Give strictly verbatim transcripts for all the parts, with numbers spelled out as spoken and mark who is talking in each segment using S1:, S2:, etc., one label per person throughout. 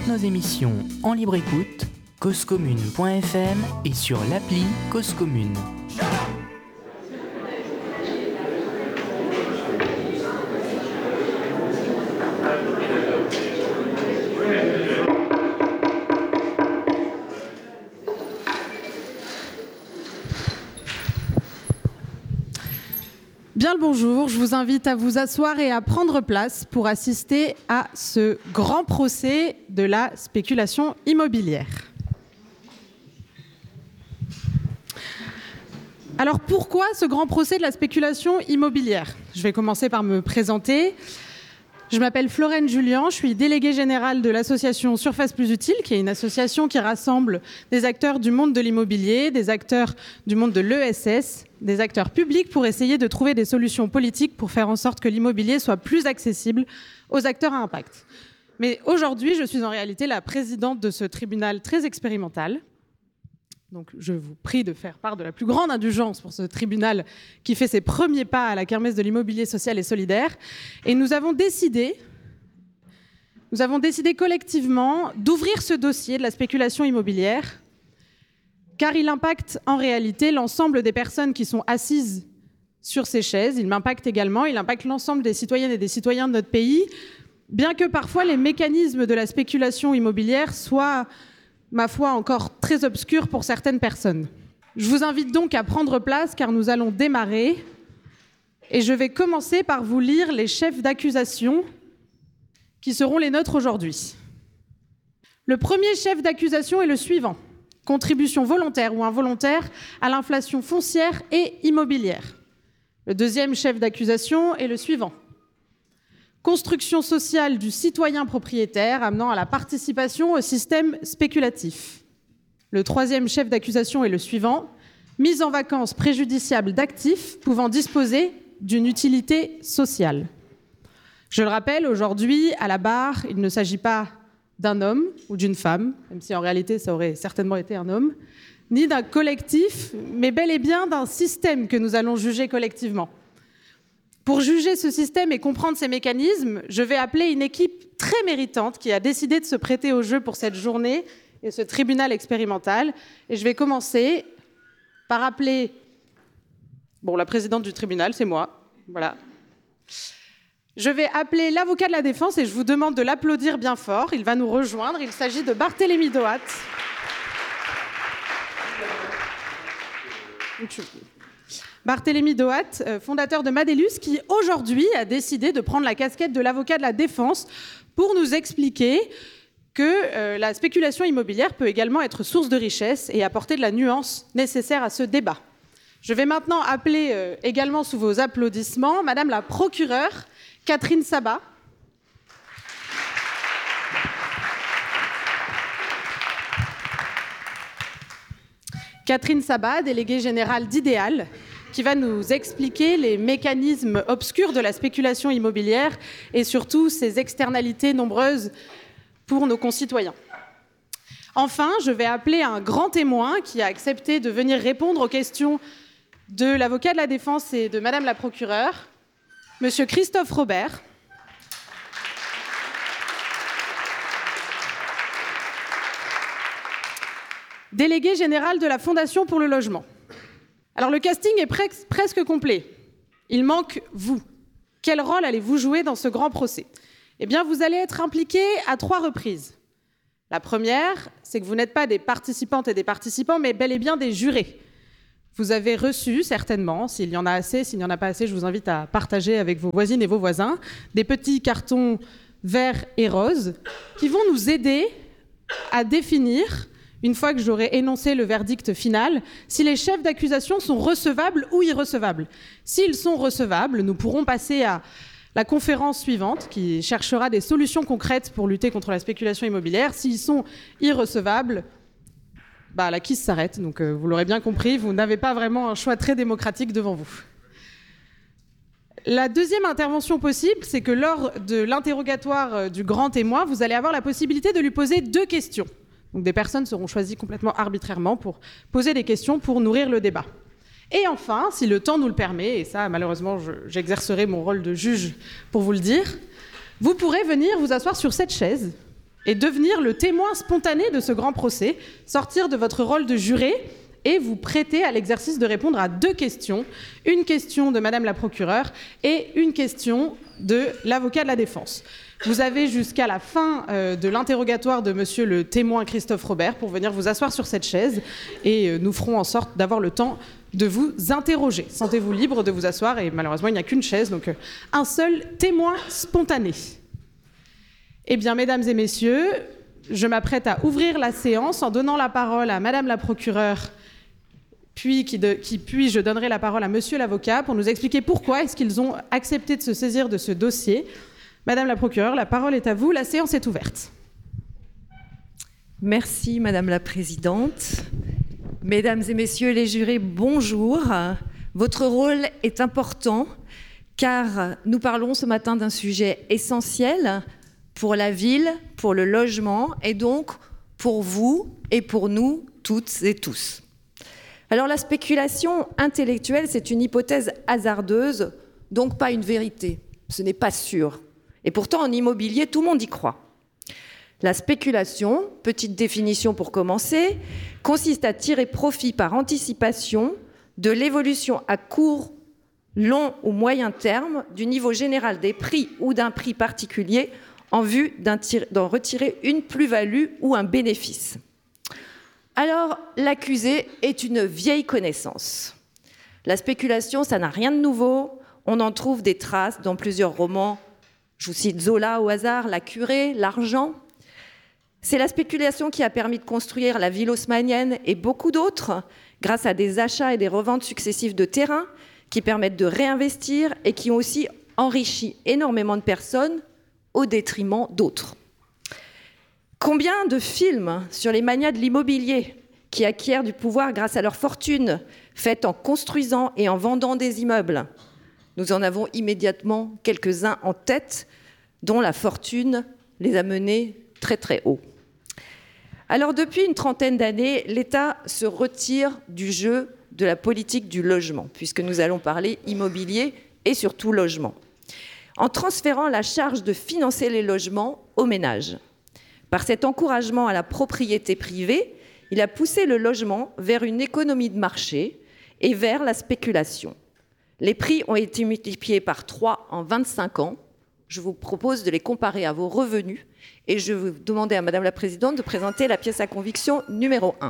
S1: toutes nos émissions en libre écoute, cause commune point f m et sur l'appli Cause Commune.
S2: Bien le bonjour, je vous invite à vous asseoir et à prendre place pour assister à ce grand procès de la spéculation immobilière. Alors pourquoi ce grand procès de la spéculation immobilière ? Je vais commencer par me présenter. Je m'appelle Florène Jullian, je suis déléguée générale de l'association Surface Plus Utile, qui est une association qui rassemble des acteurs du monde de l'immobilier, des acteurs du monde de l'E S S, des acteurs publics pour essayer de trouver des solutions politiques pour faire en sorte que l'immobilier soit plus accessible aux acteurs à impact. Mais aujourd'hui, je suis en réalité la présidente de ce tribunal très expérimental. Donc je vous prie de faire part de la plus grande indulgence pour ce tribunal qui fait ses premiers pas à la kermesse de l'immobilier social et solidaire. Et nous avons décidé, nous avons décidé collectivement d'ouvrir ce dossier de la spéculation immobilière, car il impacte en réalité l'ensemble des personnes qui sont assises sur ces chaises. Il m'impacte également, il impacte l'ensemble des citoyennes et des citoyens de notre pays, bien que parfois les mécanismes de la spéculation immobilière soient, ma foi, encore très obscurs pour certaines personnes. Je vous invite donc à prendre place car nous allons démarrer et je vais commencer par vous lire les chefs d'accusation qui seront les nôtres aujourd'hui. Le premier chef d'accusation est le suivant: contribution volontaire ou involontaire à l'inflation foncière et immobilière. Le deuxième chef d'accusation est le suivant: construction sociale du citoyen propriétaire amenant à la participation au système spéculatif. Le troisième chef d'accusation est le suivant: mise en vacances préjudiciable d'actifs pouvant disposer d'une utilité sociale. Je le rappelle, aujourd'hui, à la barre, il ne s'agit pas d'un homme ou d'une femme, même si en réalité ça aurait certainement été un homme, ni d'un collectif, mais bel et bien d'un système que nous allons juger collectivement. Pour juger ce système et comprendre ses mécanismes, je vais appeler une équipe très méritante qui a décidé de se prêter au jeu pour cette journée et ce tribunal expérimental. Et je vais commencer par appeler... Bon, la présidente du tribunal, c'est moi. Voilà. Je vais appeler l'avocat de la défense et je vous demande de l'applaudir bien fort. Il va nous rejoindre. Il s'agit de Barthélémy Doat. Barthélémy Doat, fondateur de Madelus, qui aujourd'hui a décidé de prendre la casquette de l'avocat de la défense pour nous expliquer que euh, la spéculation immobilière peut également être source de richesse et apporter de la nuance nécessaire à ce débat. Je vais maintenant appeler euh, également sous vos applaudissements Madame la procureure Catherine Sabat. Catherine Sabat, déléguée générale d'Idéal, qui va nous expliquer les mécanismes obscurs de la spéculation immobilière et surtout ses externalités nombreuses pour nos concitoyens. Enfin, je vais appeler un grand témoin qui a accepté de venir répondre aux questions de l'avocat de la défense et de Madame la procureure, Monsieur Christophe Robert. Délégué général de la Fondation pour le logement. Alors le casting est pre- presque complet. Il manque vous. Quel rôle allez-vous jouer dans ce grand procès ? Eh bien, vous allez être impliqués à trois reprises. La première, c'est que vous n'êtes pas des participantes et des participants, mais bel et bien des jurés. Vous avez reçu, certainement, s'il y en a assez, s'il n'y en a pas assez, je vous invite à partager avec vos voisines et vos voisins, des petits cartons verts et roses qui vont nous aider à définir, une fois que j'aurai énoncé le verdict final, si les chefs d'accusation sont recevables ou irrecevables. S'ils sont recevables, nous pourrons passer à la conférence suivante, qui cherchera des solutions concrètes pour lutter contre la spéculation immobilière. S'ils sont irrecevables, bah, la quisse s'arrête. Donc euh, vous l'aurez bien compris, vous n'avez pas vraiment un choix très démocratique devant vous. La deuxième intervention possible, c'est que lors de l'interrogatoire du grand témoin, vous allez avoir la possibilité de lui poser deux questions. Donc des personnes seront choisies complètement arbitrairement pour poser des questions pour nourrir le débat. Et enfin, si le temps nous le permet, et ça malheureusement je, j'exercerai mon rôle de juge pour vous le dire, vous pourrez venir vous asseoir sur cette chaise et devenir le témoin spontané de ce grand procès, sortir de votre rôle de juré et vous prêter à l'exercice de répondre à deux questions, une question de Madame la procureure et une question de l'avocat de la défense. Vous avez jusqu'à la fin euh, de l'interrogatoire de Monsieur le témoin Christophe Robert pour venir vous asseoir sur cette chaise et euh, nous ferons en sorte d'avoir le temps de vous interroger. Sentez-vous libre de vous asseoir et malheureusement il n'y a qu'une chaise, donc euh, un seul témoin spontané. Eh bien, mesdames et messieurs, je m'apprête à ouvrir la séance en donnant la parole à Madame la procureure, puis, qui de, qui, puis je donnerai la parole à Monsieur l'avocat pour nous expliquer pourquoi est-ce qu'ils ont accepté de se saisir de ce dossier. Madame la procureure, la parole est à vous, la séance est ouverte.
S3: Merci Madame la Présidente. Mesdames et messieurs les jurés, bonjour. Votre rôle est important car nous parlons ce matin d'un sujet essentiel pour la ville, pour le logement et donc pour vous et pour nous toutes et tous. Alors la spéculation intellectuelle, c'est une hypothèse hasardeuse, donc pas une vérité. Ce n'est pas sûr. Et pourtant, en immobilier, tout le monde y croit. La spéculation, petite définition pour commencer, consiste à tirer profit par anticipation de l'évolution à court, long ou moyen terme du niveau général des prix ou d'un prix particulier en vue d'en retirer une plus-value ou un bénéfice. Alors, l'accusé est une vieille connaissance. La spéculation, ça n'a rien de nouveau. On en trouve des traces dans plusieurs romans. Je vous cite Zola au hasard, La Curée, L'Argent. C'est la spéculation qui a permis de construire la ville haussmannienne et beaucoup d'autres, grâce à des achats et des reventes successives de terrains qui permettent de réinvestir et qui ont aussi enrichi énormément de personnes au détriment d'autres. Combien de films sur les manias de l'immobilier qui acquièrent du pouvoir grâce à leur fortune, faite en construisant et en vendant des immeubles? Nous en avons immédiatement quelques-uns en tête, dont la fortune les a menés très très haut. Alors depuis une trentaine d'années, l'État se retire du jeu de la politique du logement, puisque nous allons parler immobilier et surtout logement, en transférant la charge de financer les logements aux ménages. Par cet encouragement à la propriété privée, il a poussé le logement vers une économie de marché et vers la spéculation. Les prix ont été multipliés par trois en vingt-cinq ans. Je vous propose de les comparer à vos revenus et je vais vous demander à Madame la Présidente de présenter la pièce à conviction numéro un.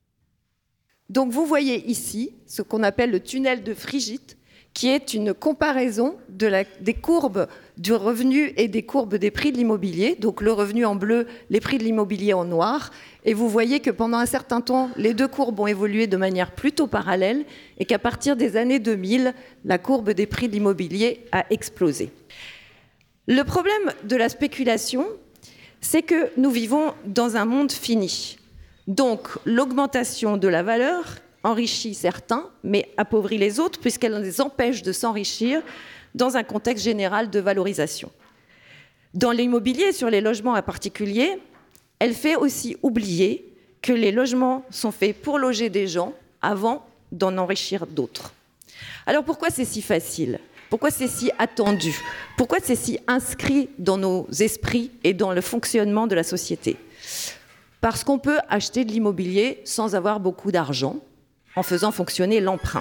S3: Donc vous voyez ici ce qu'on appelle le tunnel de Frigide, qui est une comparaison de la, des courbes du revenu et des courbes des prix de l'immobilier. Donc le revenu en bleu, les prix de l'immobilier en noir. Et vous voyez que pendant un certain temps, les deux courbes ont évolué de manière plutôt parallèle et qu'à partir des années deux mille, la courbe des prix de l'immobilier a explosé. Le problème de la spéculation, c'est que nous vivons dans un monde fini. Donc l'augmentation de la valeur enrichit certains, mais appauvrit les autres, puisqu'elle les empêche de s'enrichir dans un contexte général de valorisation. Dans l'immobilier, sur les logements en particulier, elle fait aussi oublier que les logements sont faits pour loger des gens avant d'en enrichir d'autres. Alors pourquoi c'est si facile ? Pourquoi c'est si attendu ? Pourquoi c'est si inscrit dans nos esprits et dans le fonctionnement de la société ? Parce qu'on peut acheter de l'immobilier sans avoir beaucoup d'argent, en faisant fonctionner l'emprunt.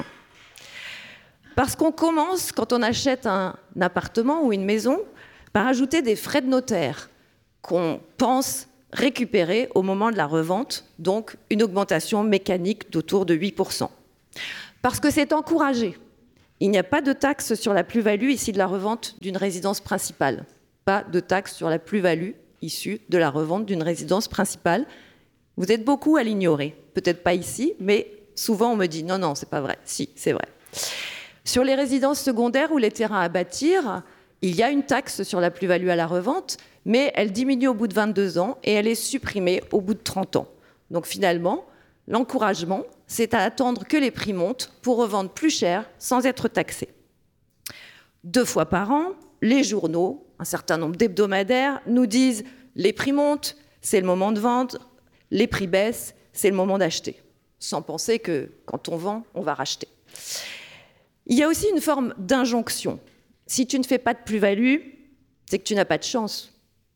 S3: Parce qu'on commence, quand on achète un appartement ou une maison, par ajouter des frais de notaire qu'on pense récupérer au moment de la revente, donc une augmentation mécanique d'autour de huit pour cent. Parce que c'est encouragé. Il n'y a pas de taxe sur la plus-value issue de la revente d'une résidence principale. Pas de taxe sur la plus-value issue de la revente d'une résidence principale. Vous êtes beaucoup à l'ignorer. Peut-être pas ici, mais souvent, on me dit « non, non, c'est pas vrai ». Si, c'est vrai. Sur les résidences secondaires ou les terrains à bâtir, il y a une taxe sur la plus-value à la revente, mais elle diminue au bout de vingt-deux ans et elle est supprimée au bout de trente ans. Donc finalement, l'encouragement, c'est à attendre que les prix montent pour revendre plus cher sans être taxé. Deux fois par an, les journaux, un certain nombre d'hebdomadaires, nous disent « les prix montent, c'est le moment de vendre, les prix baissent, c'est le moment d'acheter ». Sans penser que quand on vend, on va racheter. Il y a aussi une forme d'injonction. Si tu ne fais pas de plus-value, c'est que tu n'as pas de chance.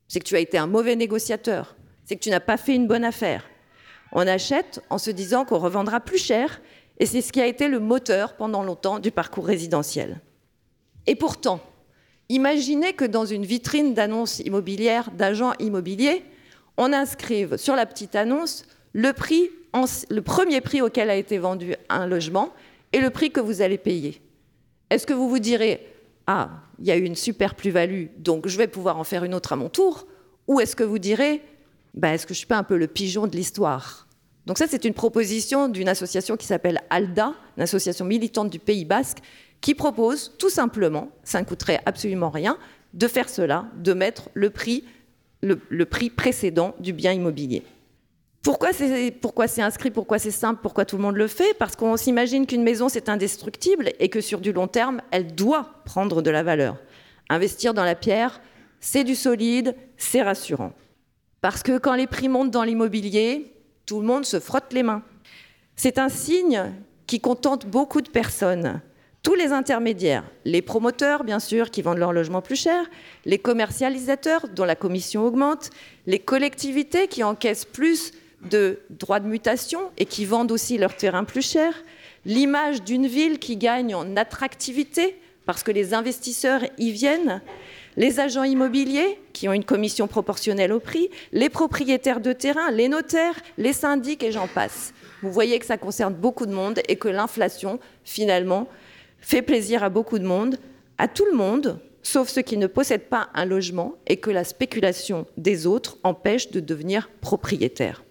S3: c'est que tu as été un mauvais négociateur, c'est que tu n'as pas fait une bonne affaire. On achète en se disant qu'on revendra plus cher, et c'est ce qui a été le moteur pendant longtemps du parcours résidentiel. Et pourtant, imaginez que dans une vitrine d'annonces immobilières d'agents immobiliers, on inscrive sur la petite annonce le, prix, le premier prix auquel a été vendu un logement et le prix que vous allez payer. Est-ce que vous vous direz « Ah, il y a eu une super plus-value, donc je vais pouvoir en faire une autre à mon tour » ou est-ce que vous direz bah, « Est-ce que je ne suis pas un peu le pigeon de l'histoire ?» Donc ça, c'est une proposition d'une association qui s'appelle ALDA, une association militante du Pays Basque, qui propose tout simplement, ça ne coûterait absolument rien, de faire cela, de mettre le prix, le, le prix précédent du bien immobilier. Pourquoi c'est, pourquoi c'est inscrit, pourquoi c'est simple, pourquoi tout le monde le fait? Parce qu'on s'imagine qu'une maison, c'est indestructible et que sur du long terme, elle doit prendre de la valeur. Investir dans la pierre, c'est du solide, c'est rassurant. Parce que quand les prix montent dans l'immobilier, tout le monde se frotte les mains. C'est un signe qui contente beaucoup de personnes. Tous les intermédiaires, les promoteurs, bien sûr, qui vendent leur logement plus cher, les commercialisateurs, dont la commission augmente, les collectivités qui encaissent plus de droits de mutation et qui vendent aussi leur terrain plus cher, l'image d'une ville qui gagne en attractivité parce que les investisseurs y viennent, les agents immobiliers qui ont une commission proportionnelle au prix, les propriétaires de terrain, les notaires, les syndics et j'en passe. Vous voyez que ça concerne beaucoup de monde et que l'inflation, finalement, fait plaisir à beaucoup de monde, à tout le monde, sauf ceux qui ne possèdent pas un logement et que la spéculation des autres empêche de devenir propriétaires.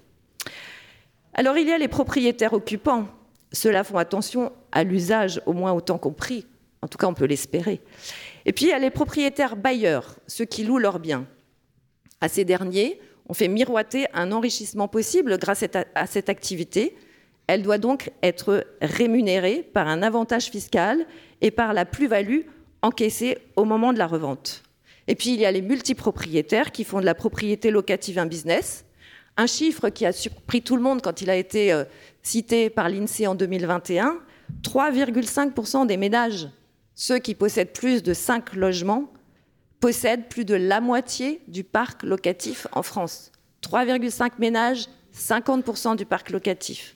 S3: Alors il y a les propriétaires occupants. Ceux-là font attention à l'usage, au moins autant qu'au prix. En tout cas, on peut l'espérer. Et puis il y a les propriétaires bailleurs, ceux qui louent leurs biens. À ces derniers, on fait miroiter un enrichissement possible grâce à cette activité. Elle doit donc être rémunérée par un avantage fiscal et par la plus-value encaissée au moment de la revente. Et puis, il y a les multipropriétaires qui font de la propriété locative un business, un chiffre qui a surpris tout le monde quand il a été euh, cité par l'INSEE en deux mille vingt et un, trois virgule cinq pour cent des ménages, ceux qui possèdent plus de cinq logements, possèdent plus de la moitié du parc locatif en France. trois virgule cinq ménages, cinquante pour cent du parc locatif.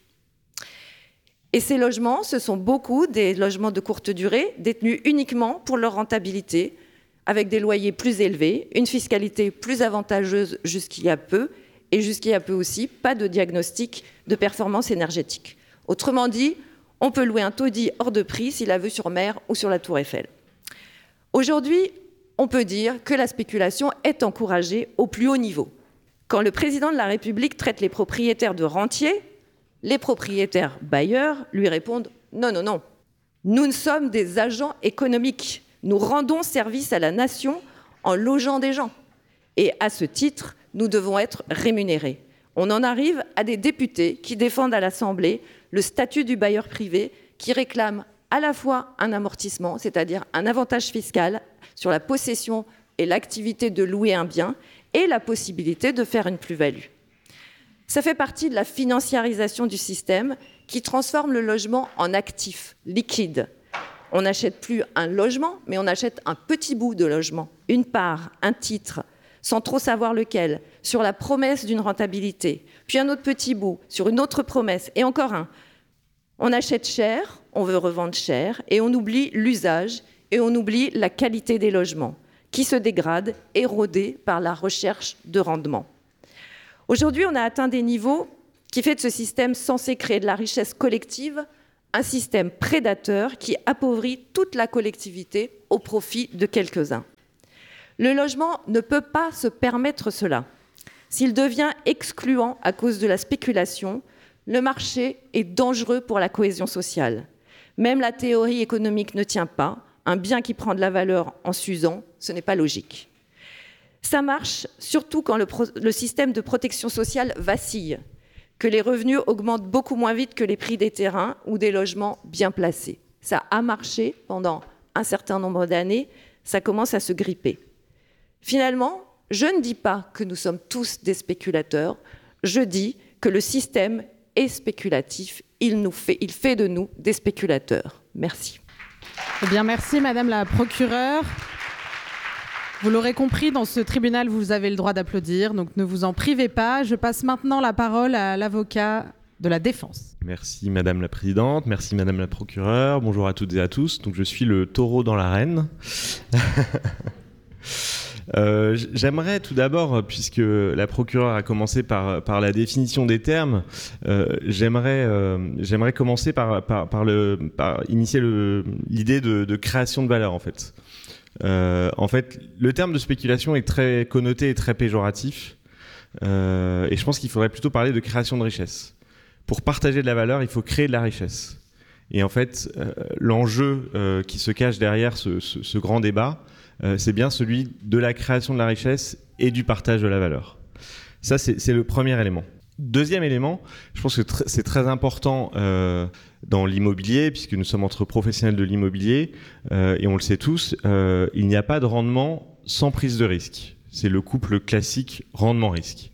S3: Et ces logements, ce sont beaucoup des logements de courte durée, détenus uniquement pour leur rentabilité, avec des loyers plus élevés, une fiscalité plus avantageuse jusqu'il y a peu, et jusqu'il y a peu aussi, pas de diagnostic de performance énergétique. Autrement dit, on peut louer un taudis hors de prix s'il a vue sur mer ou sur la Tour Eiffel. Aujourd'hui, on peut dire que la spéculation est encouragée au plus haut niveau. Quand le président de la République traite les propriétaires de rentiers, les propriétaires bailleurs lui répondent « Non, non, non, nous ne sommes des agents économiques. Nous rendons service à la nation en logeant des gens. Et à ce titre, nous devons être rémunérés. » On en arrive à des députés qui défendent à l'Assemblée le statut du bailleur privé, qui réclament à la fois un amortissement, c'est-à-dire un avantage fiscal sur la possession et l'activité de louer un bien, et la possibilité de faire une plus-value. Ça fait partie de la financiarisation du système qui transforme le logement en actif liquide. On n'achète plus un logement, mais on achète un petit bout de logement, une part, un titre, sans trop savoir lequel, sur la promesse d'une rentabilité, puis un autre petit bout, sur une autre promesse, et encore un. On achète cher, on veut revendre cher, et on oublie l'usage, et on oublie la qualité des logements, qui se dégradent, érodés par la recherche de rendement. Aujourd'hui, on a atteint des niveaux qui fait de ce système censé créer de la richesse collective un système prédateur qui appauvrit toute la collectivité au profit de quelques-uns. Le logement ne peut pas se permettre cela. S'il devient excluant à cause de la spéculation, le marché est dangereux pour la cohésion sociale. Même la théorie économique ne tient pas. Un bien qui prend de la valeur en s'usant, ce n'est pas logique. Ça marche surtout quand le, pro- le système de protection sociale vacille, que les revenus augmentent beaucoup moins vite que les prix des terrains ou des logements bien placés. Ça a marché pendant un certain nombre d'années, ça commence à se gripper. Finalement, je ne dis pas que nous sommes tous des spéculateurs, je dis que le système est spéculatif, il, nous fait, il fait de nous des spéculateurs. Merci.
S2: Eh bien, merci Madame la procureure. Vous l'aurez compris, dans ce tribunal, vous avez le droit d'applaudir, donc ne vous en privez pas. Je passe maintenant la parole à l'avocat de la défense.
S4: Merci Madame la Présidente, merci Madame la Procureure, bonjour à toutes et à tous. Donc, je suis le taureau dans l'arène. Euh, j'aimerais tout d'abord, puisque la procureure a commencé par, par la définition des termes, euh, j'aimerais, euh, j'aimerais commencer par, par, par, le, par initier le, l'idée de, de création de valeur en fait. Euh, en fait, le terme de spéculation est très connoté et très péjoratif, euh, et je pense qu'il faudrait plutôt parler de création de richesse. Pour partager de la valeur, il faut créer de la richesse. Et en fait, euh, l'enjeu euh, qui se cache derrière ce, ce, ce grand débat, Euh, c'est bien celui de la création de la richesse et du partage de la valeur. Ça, c'est, c'est le premier élément. Deuxième élément, je pense que tr- c'est très important euh, dans l'immobilier, puisque nous sommes entre professionnels de l'immobilier, euh, et on le sait tous, euh, il n'y a pas de rendement sans prise de risque. C'est le couple classique rendement-risque.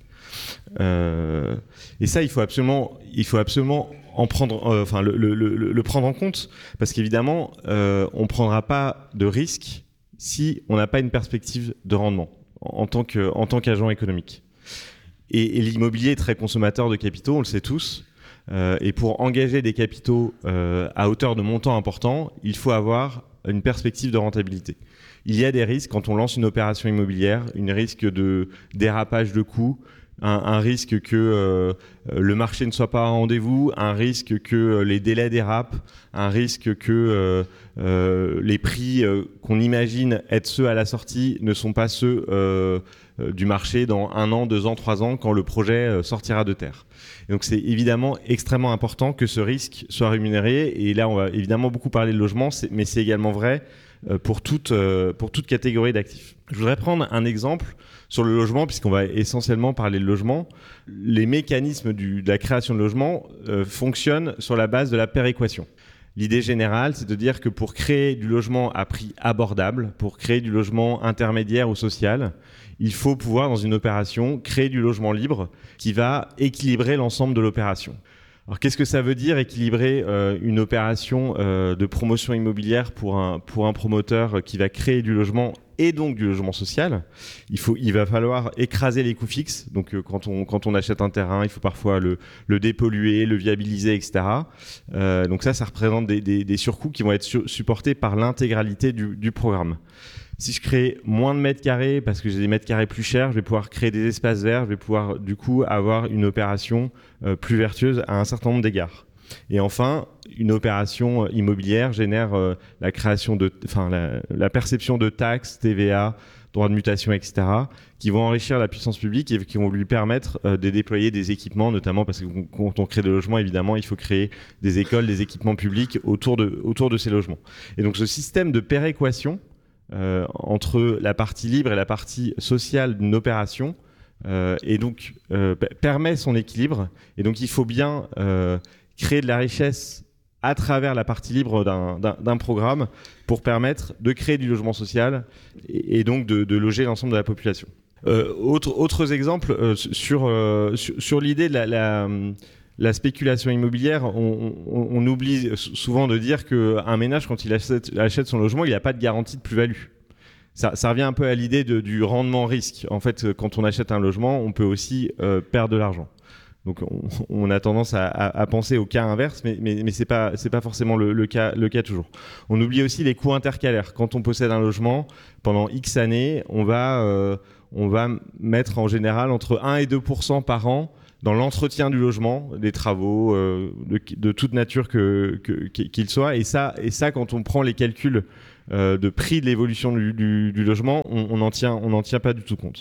S4: Euh, et ça, il faut absolument, il faut absolument en prendre, euh, enfin, le, le, le, le prendre en compte, parce qu'évidemment, euh, on ne prendra pas de risque si on n'a pas une perspective de rendement en tant que, en tant qu'agent économique. Et, et l'immobilier est très consommateur de capitaux, on le sait tous. Euh, et pour engager des capitaux euh, à hauteur de montants importants, il faut avoir une perspective de rentabilité. Il y a des risques quand on lance une opération immobilière, un risque de dérapage de coûts, un, un risque que euh, le marché ne soit pas à rendez-vous, un risque que les délais dérapent, un risque que euh, euh, les prix euh, qu'on imagine être ceux à la sortie ne sont pas ceux euh, euh, du marché dans un an, deux ans, trois ans, quand le projet euh, sortira de terre. Et donc c'est évidemment extrêmement important que ce risque soit rémunéré. Et là, on va évidemment beaucoup parler de logement, c'est, mais c'est également vrai euh, pour, toute, euh, pour toute catégorie d'actifs. Je voudrais prendre un exemple sur le logement, puisqu'on va essentiellement parler de logement. Les mécanismes du, de la création de logement euh, fonctionnent sur la base de la péréquation. L'idée générale, c'est de dire que pour créer du logement à prix abordable, pour créer du logement intermédiaire ou social, il faut pouvoir, dans une opération, créer du logement libre qui va équilibrer l'ensemble de l'opération. Alors, qu'est-ce que ça veut dire équilibrer euh, une opération euh, de promotion immobilière pour un, pour un promoteur qui va créer du logement et donc du logement social? Il faut, il va falloir écraser les coûts fixes. Donc, euh, quand on, quand on achète un terrain, il faut parfois le, le dépolluer, le viabiliser, et cetera. Euh, donc ça, ça représente des, des, des surcoûts qui vont être su- supportés par l'intégralité du, du programme. Si je crée moins de mètres carrés parce que j'ai des mètres carrés plus chers, je vais pouvoir créer des espaces verts, je vais pouvoir du coup avoir une opération euh, plus vertueuse à un certain nombre d'égards. Et enfin, une opération immobilière génère euh, la création de, enfin la, la perception de taxes, T V A, droits de mutation, et cetera, qui vont enrichir la puissance publique et qui vont lui permettre euh, de déployer des équipements, notamment parce que quand on crée des logements, évidemment, il faut créer des écoles, des équipements publics autour de, autour de ces logements. Et donc, ce système de péréquation Euh, entre la partie libre et la partie sociale d'une opération euh, et donc euh, p- permet son équilibre. Et donc il faut bien euh, créer de la richesse à travers la partie libre d'un, d'un, d'un programme pour permettre de créer du logement social et, et donc de, de loger l'ensemble de la population. Euh, autre, autres exemples euh, sur, euh, sur, sur l'idée de la, la La spéculation immobilière, on, on, on oublie souvent de dire qu'un ménage, quand il achète, achète son logement, il n'a pas de garantie de plus-value. Ça, ça revient un peu à l'idée de, du rendement-risque. En fait, quand on achète un logement, on peut aussi euh, perdre de l'argent. Donc, on, on a tendance à, à, à penser au cas inverse, mais, mais, mais ce n'est pas, c'est pas forcément le, le, cas, le cas toujours. On oublie aussi les coûts intercalaires. Quand on possède un logement, pendant X années, on va, euh, on va mettre en général entre un et deux pour cent par an dans l'entretien du logement, des travaux euh, de, de toute nature que, que, qu'il soit. Et ça, et ça, quand on prend les calculs euh, de prix de l'évolution du, du, du logement, on n'en tient, on n'en tient pas du tout compte.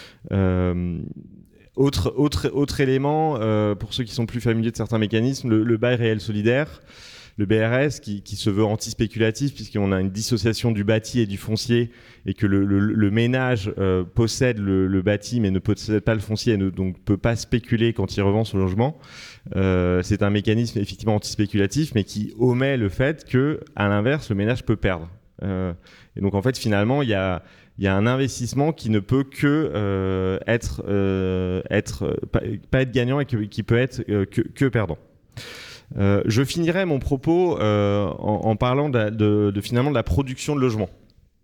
S4: Euh, autre, autre, autre élément, euh, pour ceux qui sont plus familiers de certains mécanismes, le, le bail réel solidaire. Le B R S qui, qui se veut anti-spéculatif puisqu'on a une dissociation du bâti et du foncier et que le, le, le ménage euh, possède le, le bâti mais ne possède pas le foncier et ne donc peut pas spéculer quand il revend son logement. Euh, c'est un mécanisme effectivement anti-spéculatif mais qui omet le fait que, à l'inverse, le ménage peut perdre. Euh, et donc en fait finalement il y a il y a un investissement qui ne peut que euh, être euh, être euh, pas, pas être gagnant et que, qui peut être euh, que, que perdant. Euh, je finirai mon propos euh, en, en parlant de, de, de finalement de la production de logements.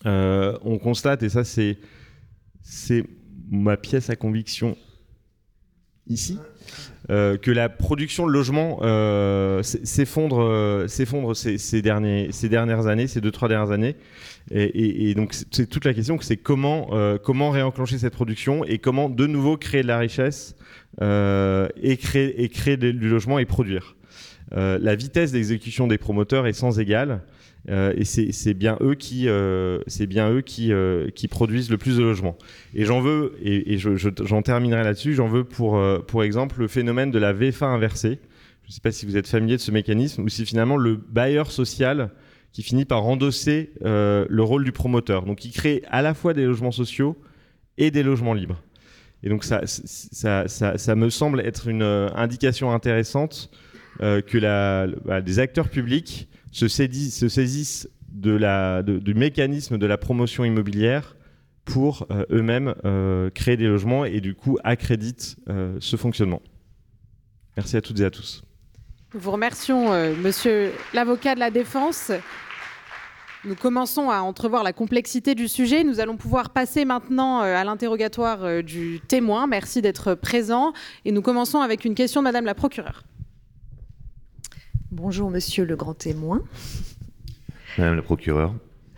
S4: euh, on constate, et ça c'est, c'est ma pièce à conviction ici, euh, que la production de logements euh, s'effondre, euh, s'effondre ces, ces, derniers, ces dernières années, ces deux, trois dernières années. Et, et, et donc c'est toute la question, c'est comment, euh, comment réenclencher cette production et comment de nouveau créer de la richesse euh, et créer, et créer du logement et produire. Euh, la vitesse d'exécution des promoteurs est sans égale. Euh, et c'est bien eux qui, euh, c'est bien eux qui, euh, qui produisent le plus de logements. Et j'en veux, et, et je, je, j'en terminerai là-dessus, j'en veux pour, euh, pour exemple le phénomène de la V F A inversée. Je ne sais pas si vous êtes familier de ce mécanisme, où c'est finalement le bailleur social qui finit par endosser euh, le rôle du promoteur. Donc il crée à la fois des logements sociaux et des logements libres. Et donc ça, ça, ça, ça me semble être une euh, indication intéressante euh, que la, bah, des acteurs publics se saisissent, se saisissent de la, de, du mécanisme de la promotion immobilière pour euh, eux-mêmes euh, créer des logements et du coup accréditent euh, ce fonctionnement. Merci à toutes et à tous.
S2: Nous vous remercions, euh, monsieur l'avocat de la défense. Nous commençons à entrevoir la complexité du sujet. Nous allons pouvoir passer maintenant euh, à l'interrogatoire euh, du témoin. Merci d'être présent. Et nous commençons avec une question de madame la procureure.
S3: Bonjour, monsieur le grand témoin.
S5: Madame la procureure.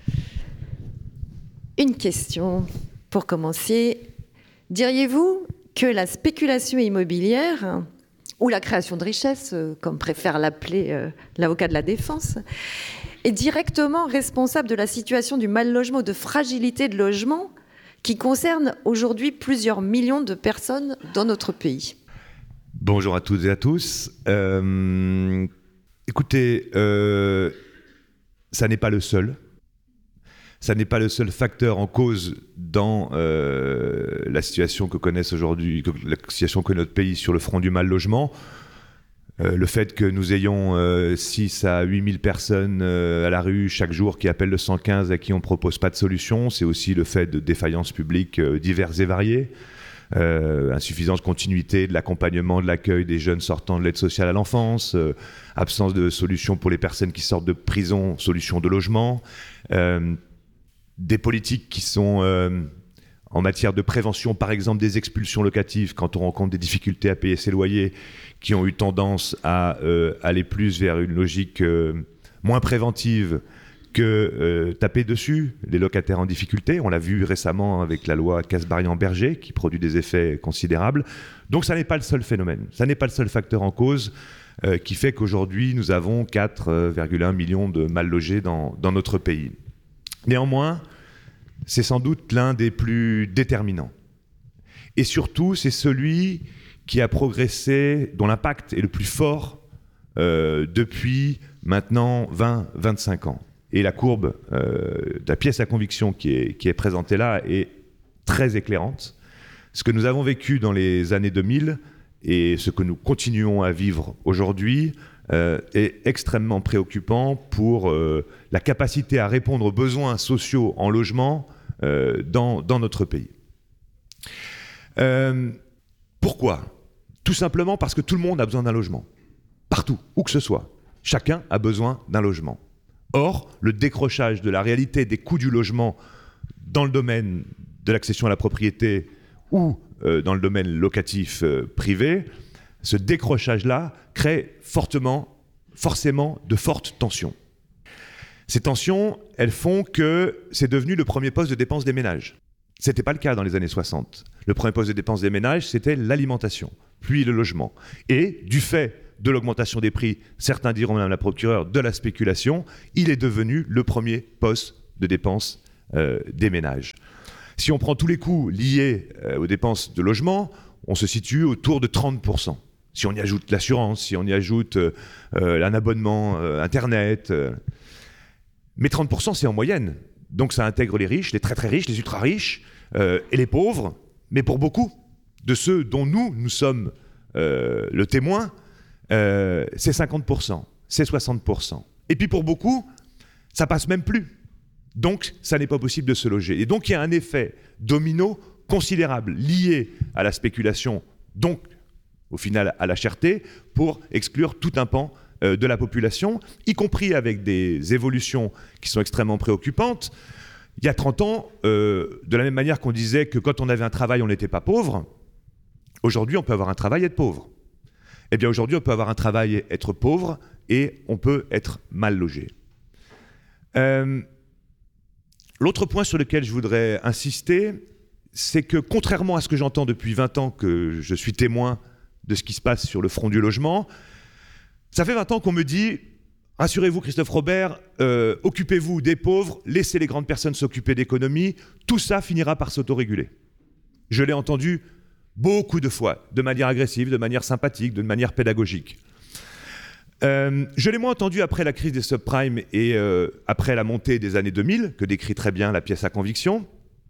S3: Une question pour commencer. Diriez-vous que la spéculation immobilière, ou la création de richesse, comme préfère l'appeler euh, l'avocat de la défense, est directement responsable de la situation du mal-logement ou de fragilité de logement qui concerne aujourd'hui plusieurs millions de personnes dans notre pays?
S5: Bonjour à toutes et à tous. Euh... Écoutez, euh, ça n'est pas le seul. Ça n'est pas le seul facteur en cause dans euh, la situation que connaissent aujourd'hui, la situation que notre pays sur le front du mal-logement. Euh, le fait que nous ayons euh, six à huit mille personnes euh, à la rue chaque jour qui appellent le cent quinze à qui on ne propose pas de solution, c'est aussi le fait de défaillances publiques euh, diverses et variées. Euh, insuffisance continuité de l'accompagnement, de l'accueil des jeunes sortant de l'aide sociale à l'enfance, euh, absence de solutions pour les personnes qui sortent de prison, solutions de logement, euh, des politiques qui sont euh, en matière de prévention, par exemple des expulsions locatives, quand on rencontre des difficultés à payer ses loyers, qui ont eu tendance à euh, aller plus vers une logique euh, moins préventive que euh, taper dessus les locataires en difficulté. On l'a vu récemment avec la loi Kasbarian-Berger qui produit des effets considérables. Donc ça n'est pas le seul phénomène, ça n'est pas le seul facteur en cause euh, qui fait qu'aujourd'hui nous avons quatre virgule un millions de mal logés dans, dans notre pays. Néanmoins, c'est sans doute l'un des plus déterminants. Et surtout, c'est celui qui a progressé, dont l'impact est le plus fort euh, depuis maintenant vingt à vingt-cinq ans. Et la courbe euh, de la pièce à conviction qui est, qui est présentée là est très éclairante. Ce que nous avons vécu dans les années deux mille et ce que nous continuons à vivre aujourd'hui euh, est extrêmement préoccupant pour euh, la capacité à répondre aux besoins sociaux en logement euh, dans, dans notre pays. Euh, pourquoi ? Tout simplement parce que tout le monde a besoin d'un logement. Partout, où que ce soit. Chacun a besoin d'un logement. Or, le décrochage de la réalité des coûts du logement dans le domaine de l'accession à la propriété ou euh, dans le domaine locatif euh, privé, ce décrochage-là crée fortement, forcément de fortes tensions. Ces tensions, elles font que c'est devenu le premier poste de dépense des ménages. Ce n'était pas le cas dans les années soixante. Le premier poste de dépense des ménages, c'était l'alimentation, puis le logement. Et du fait de l'augmentation des prix, certains diront, Madame la procureure, de la spéculation, il est devenu le premier poste de dépense euh, des ménages. Si on prend tous les coûts liés euh, aux dépenses de logement, on se situe autour de trente pour cent. Si on y ajoute l'assurance, si on y ajoute euh, euh, un abonnement euh, Internet. Euh, mais trente pour cent, c'est en moyenne. Donc ça intègre les riches, les très très riches, les ultra riches euh, et les pauvres. Mais pour beaucoup de ceux dont nous, nous sommes euh, le témoin, Euh, c'est cinquante pour cent, c'est soixante pour cent. Et puis pour beaucoup, ça passe même plus. Donc, ça n'est pas possible de se loger. Et donc, il y a un effet domino considérable lié à la spéculation, donc, au final, à la cherté, pour exclure tout un pan euh, de la population, y compris avec des évolutions qui sont extrêmement préoccupantes. Il y a trente ans, euh, de la même manière qu'on disait que quand on avait un travail, on n'était pas pauvre, aujourd'hui, on peut avoir un travail et être pauvre. Eh bien, aujourd'hui, on peut avoir un travail et être pauvre, et on peut être mal logé. Euh, l'autre point sur lequel je voudrais insister, c'est que contrairement à ce que j'entends depuis vingt ans, que je suis témoin de ce qui se passe sur le front du logement, ça fait vingt ans qu'on me dit « Rassurez-vous, Christophe Robert, euh, occupez-vous des pauvres, laissez les grandes personnes s'occuper d'économie, tout ça finira par s'autoréguler. » Je l'ai entendu beaucoup de fois, de manière agressive, de manière sympathique, de manière pédagogique. Euh, je l'ai moins entendu après la crise des subprimes et euh, après la montée des années deux mille, que décrit très bien la pièce à conviction,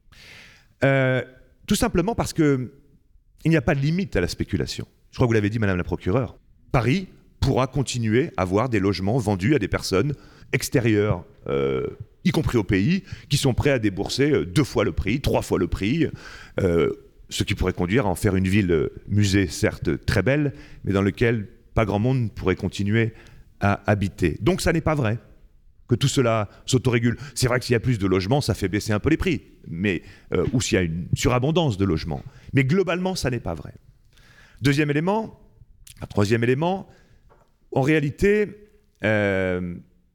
S5: euh, tout simplement parce qu'il n'y a pas de limite à la spéculation. Je crois que vous l'avez dit, Madame la procureure. Paris pourra continuer à avoir des logements vendus à des personnes extérieures, euh, y compris au pays, qui sont prêts à débourser deux fois le prix, trois fois le prix, euh, ce qui pourrait conduire à en faire une ville euh, musée, certes très belle, mais dans laquelle pas grand monde pourrait continuer à habiter. Donc ça n'est pas vrai que tout cela s'autorégule. C'est vrai que s'il y a plus de logements, ça fait baisser un peu les prix, mais, euh, ou s'il y a une surabondance de logements. Mais globalement, ça n'est pas vrai. Deuxième élément, un troisième élément, en réalité, euh,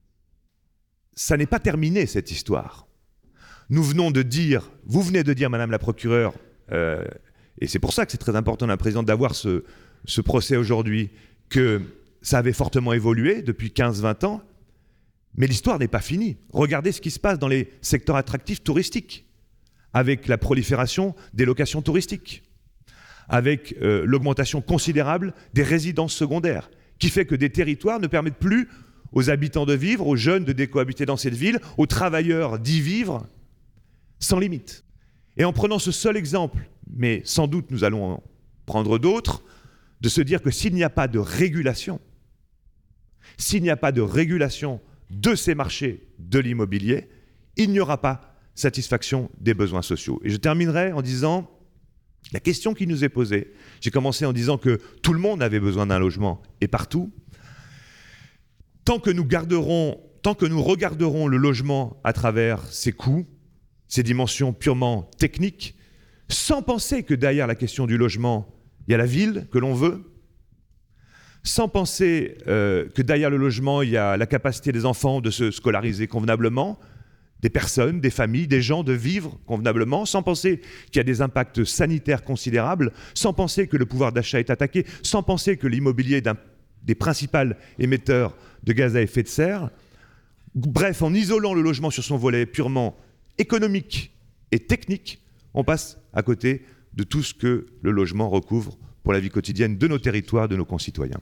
S5: ça n'est pas terminé cette histoire. Nous venons de dire, vous venez de dire, Madame la procureure, euh, et c'est pour ça que c'est très important, la présidente, d'avoir ce, ce procès aujourd'hui, que ça avait fortement évolué depuis quinze vingt ans, mais l'histoire n'est pas finie. Regardez ce qui se passe dans les secteurs attractifs touristiques, avec la prolifération des locations touristiques, avec euh, l'augmentation considérable des résidences secondaires, qui fait que des territoires ne permettent plus aux habitants de vivre, aux jeunes de décohabiter dans cette ville, aux travailleurs d'y vivre, sans limite. Et en prenant ce seul exemple, mais sans doute nous allons en prendre d'autres, de se dire que s'il n'y a pas de régulation, s'il n'y a pas de régulation de ces marchés de l'immobilier, il n'y aura pas satisfaction des besoins sociaux. Et je terminerai en disant, la question qui nous est posée, j'ai commencé en disant que tout le monde avait besoin d'un logement, et partout. Tant que nous garderons, tant que nous regarderons le logement à travers ses coûts, ses dimensions purement techniques, sans penser que derrière la question du logement, il y a la ville que l'on veut, sans penser euh, que derrière le logement, il y a la capacité des enfants de se scolariser convenablement, des personnes, des familles, des gens de vivre convenablement, sans penser qu'il y a des impacts sanitaires considérables, sans penser que le pouvoir d'achat est attaqué, sans penser que l'immobilier est un des principaux émetteurs de gaz à effet de serre. Bref, en isolant le logement sur son volet purement économique et technique, on passe à côté de tout ce que le logement recouvre pour la vie quotidienne de nos territoires, de nos concitoyens.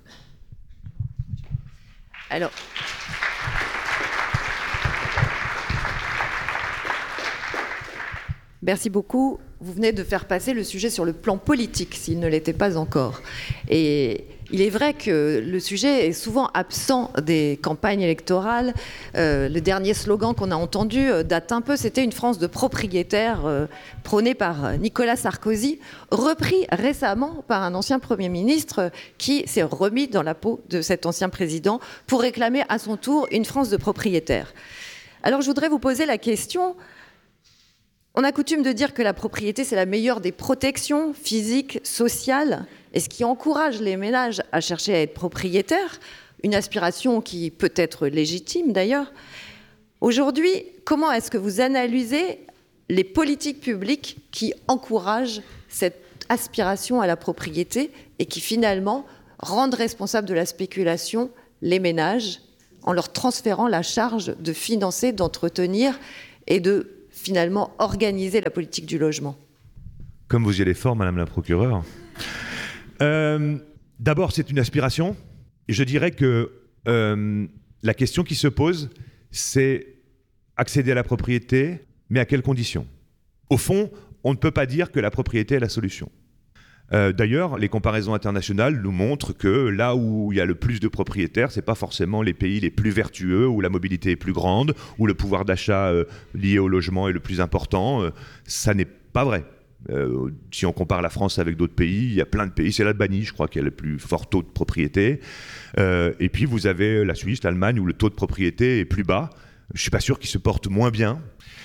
S3: Alors, merci beaucoup. Vous venez de faire passer le sujet sur le plan politique, s'il ne l'était pas encore. Et il est vrai que le sujet est souvent absent des campagnes électorales. Euh, le dernier slogan qu'on a entendu euh, date un peu, c'était une France de propriétaires euh, prônée par Nicolas Sarkozy, repris récemment par un ancien Premier ministre euh, qui s'est remis dans la peau de cet ancien président pour réclamer à son tour une France de propriétaires. Alors je voudrais vous poser la question. On a coutume de dire que la propriété, c'est la meilleure des protections physiques, sociales, et ce qui encourage les ménages à chercher à être propriétaires, une aspiration qui peut être légitime d'ailleurs. Aujourd'hui, comment est-ce que vous analysez les politiques publiques qui encouragent cette aspiration à la propriété et qui finalement rendent responsables de la spéculation les ménages en leur transférant la charge de financer, d'entretenir et de finalement organiser la politique du logement?
S5: Comme vous y allez fort, Madame la procureure. Euh, D'abord, c'est une aspiration. Et je dirais que euh, la question qui se pose, c'est accéder à la propriété, mais à quelles conditions? Au fond, on ne peut pas dire que la propriété est la solution. Euh, D'ailleurs, les comparaisons internationales nous montrent que là où il y a le plus de propriétaires, ce n'est pas forcément les pays les plus vertueux, où la mobilité est plus grande, où le pouvoir d'achat euh, lié au logement est le plus important. Euh, ça n'est pas vrai. Euh, si on compare la France avec d'autres pays, il y a plein de pays. C'est l'Albanie, je crois, qui a le plus fort taux de propriété. Euh, et puis vous avez la Suisse, l'Allemagne, où le taux de propriété est plus bas. Je ne suis pas sûr qu'il se porte moins bien.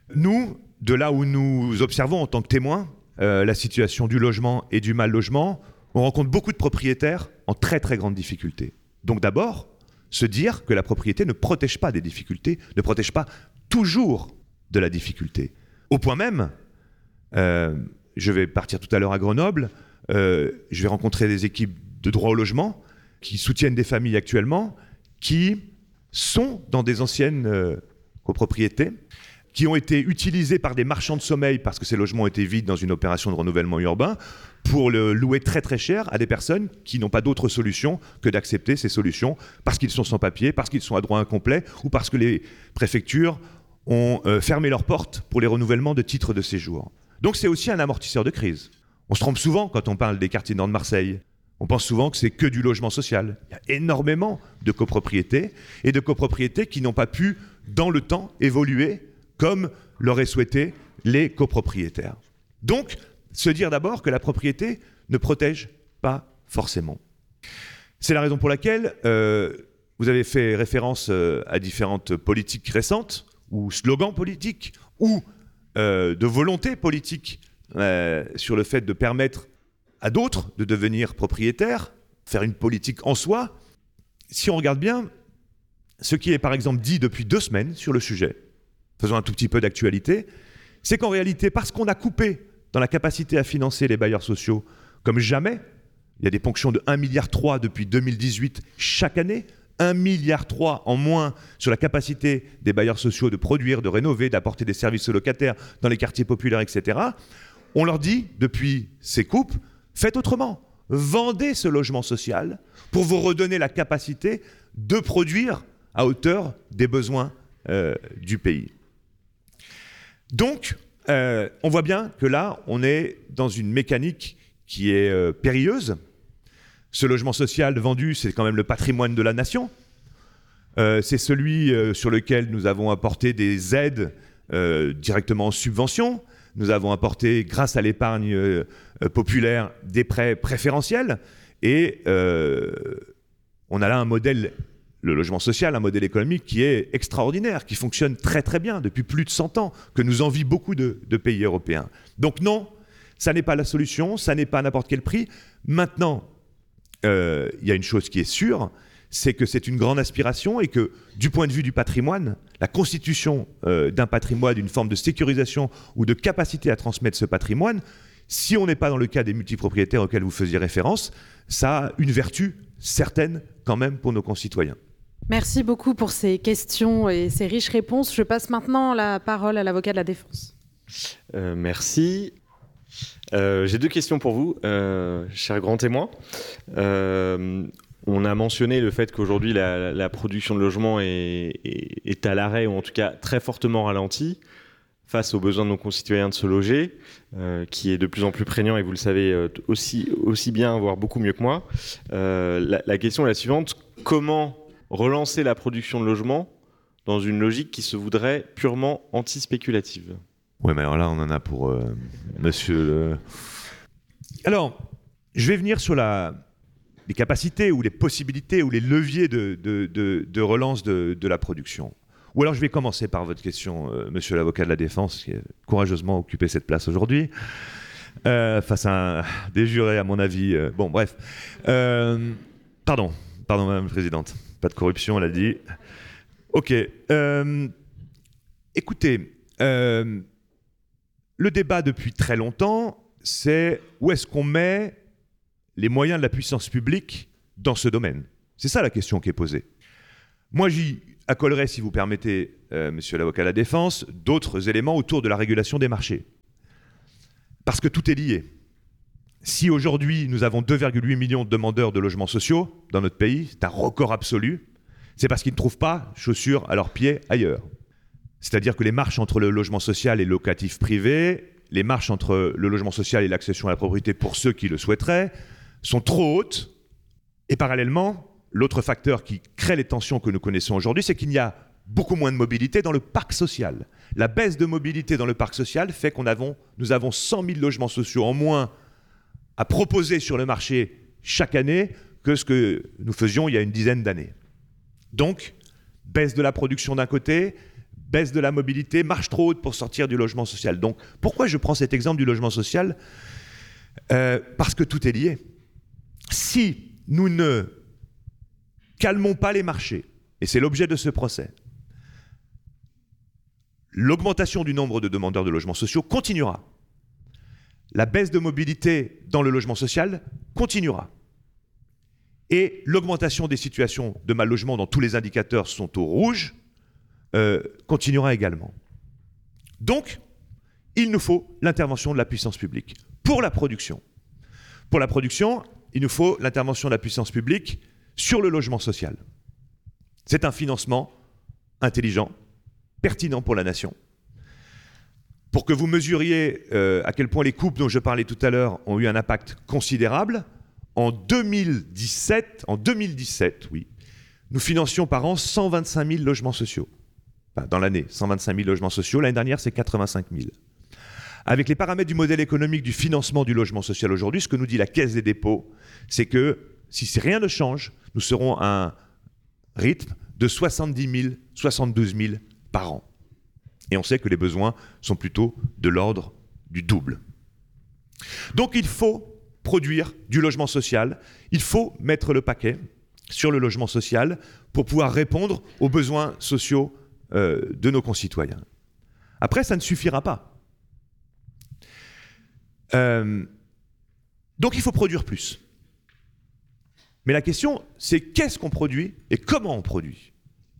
S5: Nous, de là où nous observons en tant que témoins euh, la situation du logement et du mal logement, on rencontre beaucoup de propriétaires en très très grande difficulté. Donc d'abord, se dire que la propriété ne protège pas des difficultés, ne protège pas toujours de la difficulté. Au point même, euh, je vais partir tout à l'heure à Grenoble, euh, je vais rencontrer des équipes de droit au logement qui soutiennent des familles actuellement, qui sont dans des anciennes euh, copropriétés, qui ont été utilisés par des marchands de sommeil parce que ces logements ont été vides dans une opération de renouvellement urbain pour le louer très très cher à des personnes qui n'ont pas d'autre solution que d'accepter ces solutions parce qu'ils sont sans papier, parce qu'ils sont à droit incomplet ou parce que les préfectures ont euh, fermé leurs portes pour les renouvellements de titres de séjour. Donc c'est aussi un amortisseur de crise. On se trompe souvent quand on parle des quartiers nord de Marseille. On pense souvent que c'est que du logement social. Il y a énormément de copropriétés et de copropriétés qui n'ont pas pu, dans le temps, évoluer comme l'auraient souhaité les copropriétaires. Donc, se dire d'abord que la propriété ne protège pas forcément. C'est la raison pour laquelle euh, vous avez fait référence euh, à différentes politiques récentes, ou slogans politiques, ou euh, de volonté politique euh, sur le fait de permettre à d'autres de devenir propriétaires, faire une politique en soi. Si on regarde bien, ce qui est par exemple dit depuis deux semaines sur le sujet, faisons un tout petit peu d'actualité, c'est qu'en réalité, parce qu'on a coupé dans la capacité à financer les bailleurs sociaux comme jamais, il y a des ponctions de un virgule trois milliard depuis deux mille dix-huit chaque année, un virgule trois milliard en moins sur la capacité des bailleurs sociaux de produire, de rénover, d'apporter des services aux locataires dans les quartiers populaires, et cetera. On leur dit, depuis ces coupes, faites autrement. Vendez ce logement social pour vous redonner la capacité de produire à hauteur des besoins euh, du pays. Donc, euh, on voit bien que là, on est dans une mécanique qui est euh, périlleuse. Ce logement social vendu, c'est quand même le patrimoine de la nation. Euh, c'est celui euh, sur lequel nous avons apporté des aides euh, directement en subvention. Nous avons apporté, grâce à l'épargne euh, populaire, des prêts préférentiels. Et euh, on a là un modèle, le logement social, un modèle économique qui est extraordinaire, qui fonctionne très très bien depuis plus de cent ans, que nous envient beaucoup de, de pays européens. Donc non, ça n'est pas la solution, ça n'est pas à n'importe quel prix. Maintenant, il euh, y a une chose qui est sûre, c'est que c'est une grande aspiration et que du point de vue du patrimoine, la constitution euh, d'un patrimoine, d'une forme de sécurisation ou de capacité à transmettre ce patrimoine, si on n'est pas dans le cas des multipropriétaires auxquels vous faisiez référence, ça a une vertu certaine quand même pour nos concitoyens.
S2: Merci beaucoup pour ces questions et ces riches réponses. Je passe maintenant la parole à l'avocat de la défense.
S4: Euh, merci. Euh, j'ai deux questions pour vous, euh, cher grand témoin. Euh, on a mentionné le fait qu'aujourd'hui la, la production de logements est, est, est à l'arrêt, ou en tout cas très fortement ralentie, face aux besoins de nos concitoyens de se loger, euh, qui est de plus en plus prégnant, et vous le savez aussi, aussi bien, voire beaucoup mieux que moi. Euh, la, la question est la suivante: comment relancer la production de logements dans une logique qui se voudrait purement anti-spéculative?
S5: Oui, mais alors là, on en a pour euh, monsieur le... Alors, je vais venir sur la, les capacités ou les possibilités ou les leviers de, de, de, de relance de, de la production. Ou alors, je vais commencer par votre question, euh, monsieur l'avocat de la défense, qui a courageusement occupé cette place aujourd'hui, euh, face à un, des jurés, à mon avis. Euh, bon, bref. Euh, pardon, pardon, madame la présidente. Pas de corruption, elle a dit. OK. Euh, écoutez... Euh, Le débat depuis très longtemps, c'est où est-ce qu'on met les moyens de la puissance publique dans ce domaine. C'est ça la question qui est posée. Moi, j'y accolerai, si vous permettez, euh, monsieur l'avocat de la défense, d'autres éléments autour de la régulation des marchés. Parce que tout est lié. Si aujourd'hui, nous avons deux virgule huit millions de demandeurs de logements sociaux dans notre pays, c'est un record absolu, c'est parce qu'ils ne trouvent pas chaussures à leurs pieds ailleurs. C'est-à-dire que les marches entre le logement social et le locatif privé, les marches entre le logement social et l'accession à la propriété pour ceux qui le souhaiteraient, sont trop hautes. Et parallèlement, l'autre facteur qui crée les tensions que nous connaissons aujourd'hui, c'est qu'il y a beaucoup moins de mobilité dans le parc social. La baisse de mobilité dans le parc social fait qu'on avons, nous avons cent mille logements sociaux en moins à proposer sur le marché chaque année que ce que nous faisions il y a une dizaine d'années. Donc, baisse de la production d'un côté, baisse de la mobilité, marche trop haute pour sortir du logement social. Donc, pourquoi je prends cet exemple du logement social ? euh, Parce que tout est lié. Si nous ne calmons pas les marchés, et c'est l'objet de ce procès, l'augmentation du nombre de demandeurs de logements sociaux continuera. La baisse de mobilité dans le logement social continuera. Et l'augmentation des situations de mal logement dont tous les indicateurs sont au rouge euh, continuera également. Donc, il nous faut l'intervention de la puissance publique pour la production. Pour la production, il nous faut l'intervention de la puissance publique sur le logement social. C'est un financement intelligent, pertinent pour la nation. Pour que vous mesuriez euh, à quel point les coupes dont je parlais tout à l'heure ont eu un impact considérable, en deux mille dix-sept, en deux mille dix-sept, oui, nous financions par an cent vingt-cinq mille logements sociaux. Enfin, dans l'année, cent vingt-cinq mille logements sociaux. L'année dernière, c'est quatre-vingt-cinq mille. Avec les paramètres du modèle économique du financement du logement social aujourd'hui, ce que nous dit la Caisse des dépôts, c'est que si rien ne change, nous serons à un rythme de soixante-dix mille, soixante-douze mille par an. Et on sait que les besoins sont plutôt de l'ordre du double. Donc il faut produire du logement social, il faut mettre le paquet sur le logement social pour pouvoir répondre aux besoins sociaux euh, de nos concitoyens. Après, ça ne suffira pas. Euh, donc il faut produire plus. Mais la question, c'est qu'est-ce qu'on produit et comment on produit ?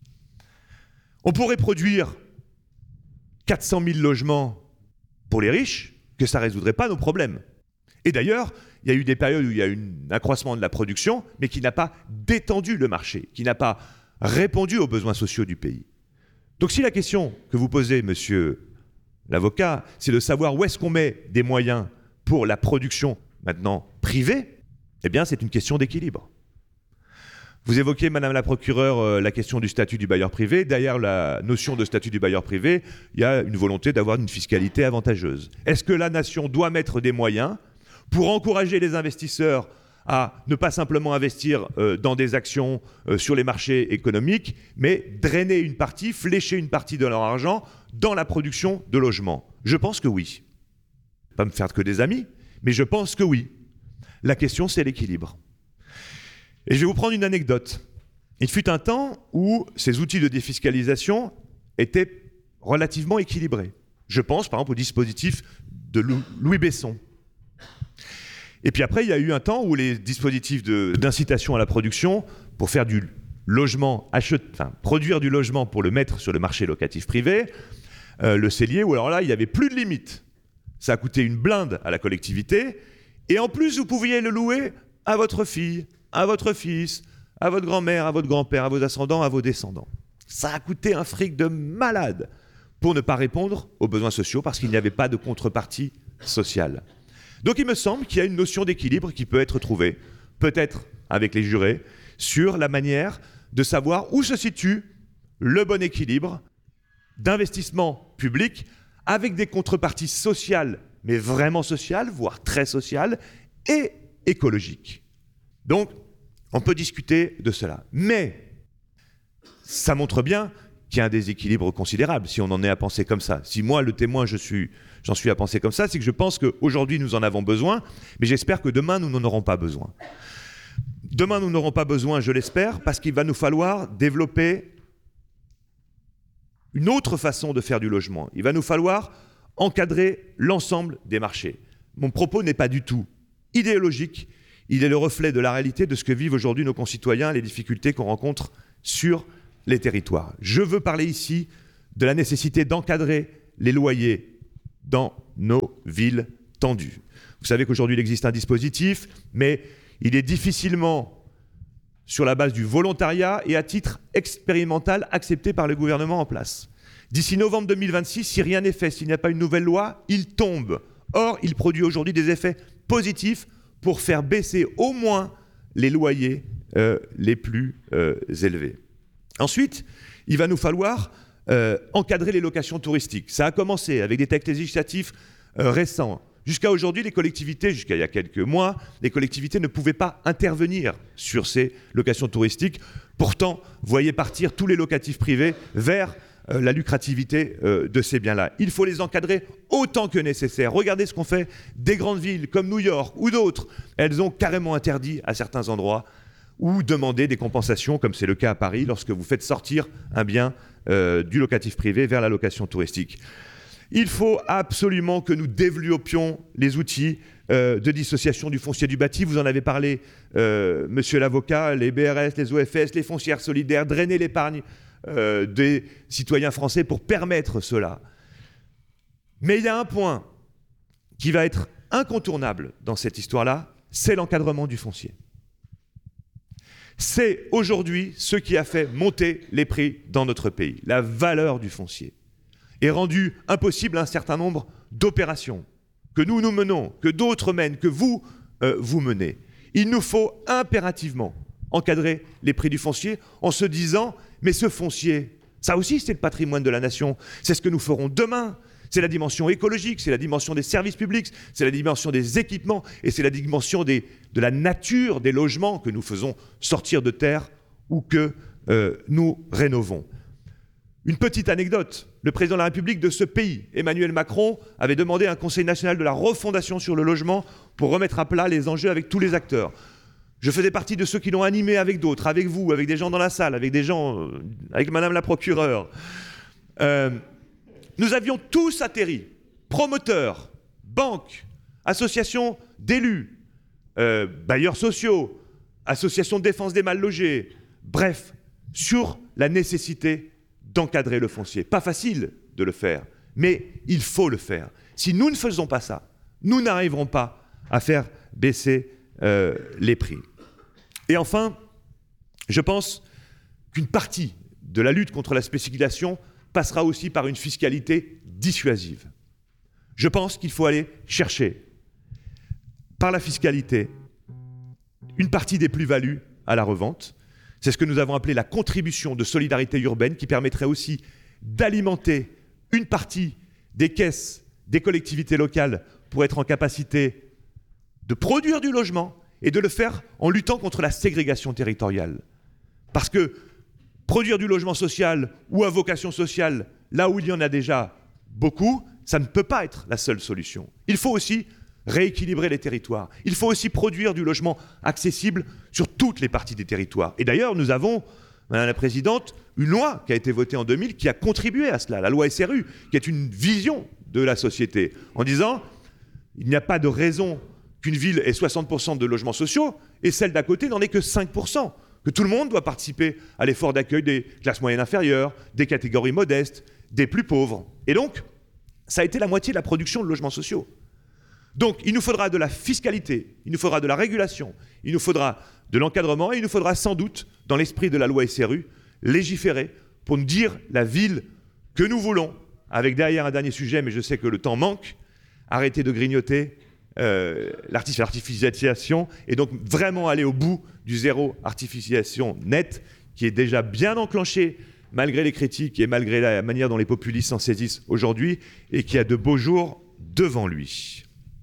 S5: On pourrait produire quatre cent mille logements pour les riches, que ça ne résoudrait pas nos problèmes. Et d'ailleurs, il y a eu des périodes où il y a eu un accroissement de la production, mais qui n'a pas détendu le marché, qui n'a pas répondu aux besoins sociaux du pays. Donc si la question que vous posez, monsieur l'avocat, c'est de savoir où est-ce qu'on met des moyens pour la production maintenant privée, eh bien c'est une question d'équilibre. Vous évoquez, madame la procureure, euh, la question du statut du bailleur privé. Derrière la notion de statut du bailleur privé, il y a une volonté d'avoir une fiscalité avantageuse. Est-ce que la nation doit mettre des moyens pour encourager les investisseurs à ne pas simplement investir euh, dans des actions euh, sur les marchés économiques, mais drainer une partie, flécher une partie de leur argent dans la production de logements ? Je pense que oui. Pas me faire que des amis, mais je pense que oui. La question, c'est l'équilibre. Et je vais vous prendre une anecdote. Il fut un temps où ces outils de défiscalisation étaient relativement équilibrés. Je pense par exemple au dispositif de Louis Besson. Et puis après, il y a eu un temps où les dispositifs de, d'incitation à la production pour faire du logement, acheter, enfin, produire du logement pour le mettre sur le marché locatif privé, euh, le cellier, où alors là, il n'y avait plus de limite. Ça a coûté une blinde à la collectivité, et en plus, vous pouviez le louer à votre fille, à votre fils, à votre grand-mère, à votre grand-père, à vos ascendants, à vos descendants. Ça a coûté un fric de malade pour ne pas répondre aux besoins sociaux parce qu'il n'y avait pas de contrepartie sociale. Donc il me semble qu'il y a une notion d'équilibre qui peut être trouvée, peut-être avec les jurés, sur la manière de savoir où se situe le bon équilibre d'investissement public avec des contreparties sociales, mais vraiment sociales, voire très sociales, et écologiques. Donc, on peut discuter de cela. Mais ça montre bien qu'il y a un déséquilibre considérable, si on en est à penser comme ça. Si moi, le témoin, je suis, j'en suis à penser comme ça, c'est que je pense qu'aujourd'hui, nous en avons besoin, mais j'espère que demain, nous n'en aurons pas besoin. Demain, nous n'aurons pas besoin, je l'espère, parce qu'il va nous falloir développer une autre façon de faire du logement. Il va nous falloir encadrer l'ensemble des marchés. Mon propos n'est pas du tout idéologique, il est le reflet de la réalité de ce que vivent aujourd'hui nos concitoyens, les difficultés qu'on rencontre sur les territoires. Je veux parler ici de la nécessité d'encadrer les loyers dans nos villes tendues. Vous savez qu'aujourd'hui, il existe un dispositif, mais il est difficilement, sur la base du volontariat et à titre expérimental, accepté par le gouvernement en place. D'ici novembre deux mille vingt-six, si rien n'est fait, s'il n'y a pas une nouvelle loi, il tombe. Or, il produit aujourd'hui des effets positifs pour faire baisser au moins les loyers euh, les plus euh, élevés. Ensuite, il va nous falloir euh, encadrer les locations touristiques. Ça a commencé avec des textes législatifs euh, récents. Jusqu'à aujourd'hui, les collectivités, jusqu'à il y a quelques mois, les collectivités ne pouvaient pas intervenir sur ces locations touristiques. Pourtant, voyez partir tous les locatifs privés vers euh, la lucrativité euh, de ces biens-là. Il faut les encadrer autant que nécessaire. Regardez ce qu'ont fait des grandes villes comme New York ou d'autres. Elles ont carrément interdit à certains endroits ou demandé des compensations, comme c'est le cas à Paris, lorsque vous faites sortir un bien euh, du locatif privé vers la location touristique. Il faut absolument que nous développions les outils euh, de dissociation du foncier du bâti. Vous en avez parlé, euh, monsieur l'avocat, les B R S, les O F S, les foncières solidaires, drainer l'épargne euh, des citoyens français pour permettre cela. Mais il y a un point qui va être incontournable dans cette histoire-là, c'est l'encadrement du foncier. C'est aujourd'hui ce qui a fait monter les prix dans notre pays. La valeur du foncier est rendue impossible à un certain nombre d'opérations que nous nous menons, que d'autres mènent, que vous, euh, vous menez. Il nous faut impérativement encadrer les prix du foncier en se disant « mais ce foncier, ça aussi c'est le patrimoine de la nation, c'est ce que nous ferons demain ». C'est la dimension écologique, c'est la dimension des services publics, c'est la dimension des équipements et c'est la dimension des, de la nature des logements que nous faisons sortir de terre ou que euh, nous rénovons. Une petite anecdote, le président de la République de ce pays, Emmanuel Macron, avait demandé un conseil national de la refondation sur le logement pour remettre à plat les enjeux avec tous les acteurs. Je faisais partie de ceux qui l'ont animé avec d'autres, avec vous, avec des gens dans la salle, avec des gens, euh, avec madame la procureure. Euh, Nous avions tous atterri, promoteurs, banques, associations d'élus, euh, bailleurs sociaux, associations de défense des mal logés, bref, sur la nécessité d'encadrer le foncier. Pas facile de le faire, mais il faut le faire. Si nous ne faisons pas ça, nous n'arriverons pas à faire baisser euh, les prix. Et enfin, je pense qu'une partie de la lutte contre la spéculation passera aussi par une fiscalité dissuasive. Je pense qu'il faut aller chercher, par la fiscalité, une partie des plus-values à la revente. C'est ce que nous avons appelé la contribution de solidarité urbaine, qui permettrait aussi d'alimenter une partie des caisses des collectivités locales pour être en capacité de produire du logement et de le faire en luttant contre la ségrégation territoriale. Parce que produire du logement social ou à vocation sociale, là où il y en a déjà beaucoup, ça ne peut pas être la seule solution. Il faut aussi rééquilibrer les territoires. Il faut aussi produire du logement accessible sur toutes les parties des territoires. Et d'ailleurs, nous avons, Madame la Présidente, une loi qui a été votée en deux mille qui a contribué à cela, la loi S R U, qui est une vision de la société, en disant il n'y a pas de raison qu'une ville ait soixante pour cent de logements sociaux et celle d'à côté n'en ait que cinq pour cent. Que tout le monde doit participer à l'effort d'accueil des classes moyennes inférieures, des catégories modestes, des plus pauvres. Et donc, ça a été la moitié de la production de logements sociaux. Donc, il nous faudra de la fiscalité, il nous faudra de la régulation, il nous faudra de l'encadrement et il nous faudra sans doute, dans l'esprit de la loi S R U, légiférer pour nous dire la ville que nous voulons, avec derrière un dernier sujet, mais je sais que le temps manque, arrêter de grignoter Euh, l'artificialisation et donc vraiment aller au bout du zéro artificialisation net qui est déjà bien enclenché malgré les critiques et malgré la manière dont les populistes s'en saisissent aujourd'hui et qui a de beaux jours devant lui.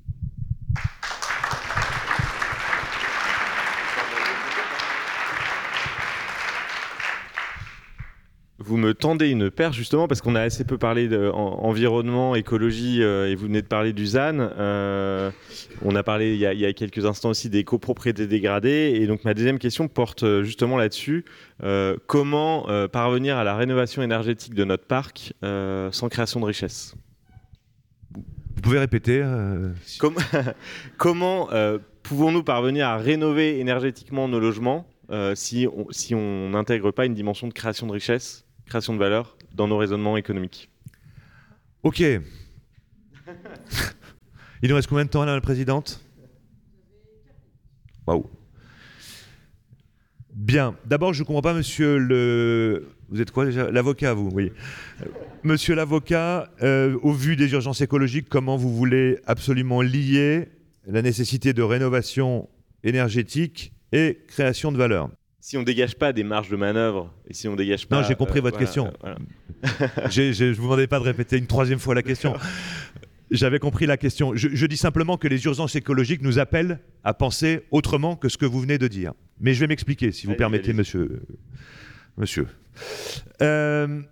S4: Vous me tendez une perche justement parce qu'on a assez peu parlé d'environnement, écologie euh, et vous venez de parler du Z A N. Euh, on a parlé il y a, il y a quelques instants aussi des copropriétés dégradées et donc ma deuxième question porte justement là-dessus. Euh, comment euh, parvenir à la rénovation énergétique de notre parc euh, sans création de richesse ?
S5: Vous pouvez répéter euh...
S4: Comme, Comment euh, pouvons-nous parvenir à rénover énergétiquement nos logements euh, si on si on n'intègre pas une dimension de création de richesse, création de valeur dans nos raisonnements économiques?
S5: Ok. Il nous reste combien de temps, Madame la Présidente? Waouh. Bien. D'abord, je ne comprends pas, monsieur le... Vous êtes quoi déjà? L'avocat, vous? Oui. Monsieur l'avocat, euh, au vu des urgences écologiques, comment vous voulez absolument lier la nécessité de rénovation énergétique et création de valeur?
S4: Si on ne dégage pas des marges de manœuvre et si on dégage pas...
S5: Non, j'ai compris euh, votre voilà, question. Euh, voilà. j'ai, j'ai, je ne vous demandais pas de répéter une troisième fois la question. J'avais compris la question. Je, je dis simplement que les urgences écologiques nous appellent à penser autrement que ce que vous venez de dire. Mais je vais m'expliquer, si vous allez, permettez, allez. monsieur. Monsieur. Euh,